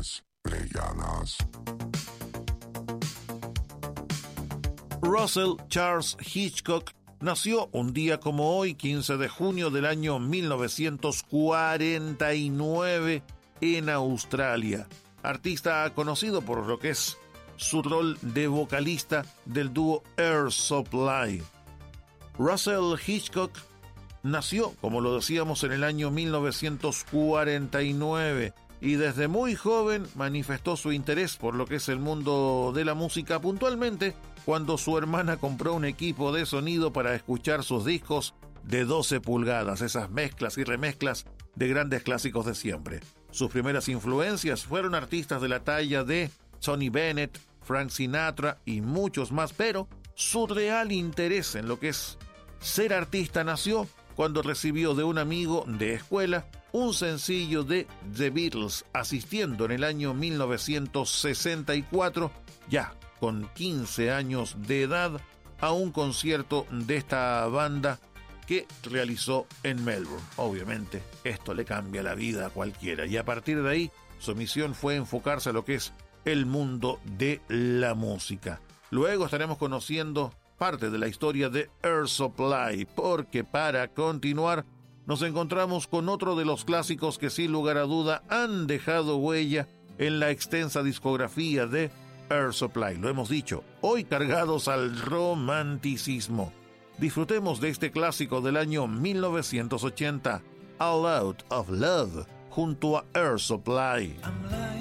Estrellas. Russell Charles Hitchcock nació un día como hoy, 15 de junio del año 1949, en Australia. Artista conocido por lo que es su rol de vocalista del dúo Air Supply. Russell Hitchcock nació, como lo decíamos, en el año 1949 y desde muy joven manifestó su interés por lo que es el mundo de la música, puntualmente cuando su hermana compró un equipo de sonido para escuchar sus discos de 12 pulgadas, esas mezclas y remezclas de grandes clásicos de siempre. Sus primeras influencias fueron artistas de la talla de Tony Bennett, Frank Sinatra y muchos más, pero su real interés en lo que es ser artista nació cuando recibió de un amigo de escuela un sencillo de The Beatles, asistiendo en el año 1964, ya con 15 años de edad, a un concierto de esta banda que realizó en Melbourne. Obviamente, esto le cambia la vida a cualquiera, y a partir de ahí, su misión fue enfocarse a lo que es el mundo de la música. Luego estaremos conociendo parte de la historia de Air Supply, porque para continuar nos encontramos con otro de los clásicos que sin lugar a duda han dejado huella en la extensa discografía de Air Supply. Lo hemos dicho, hoy cargados al romanticismo. Disfrutemos de este clásico del año 1980, All Out of Love, junto a Air Supply.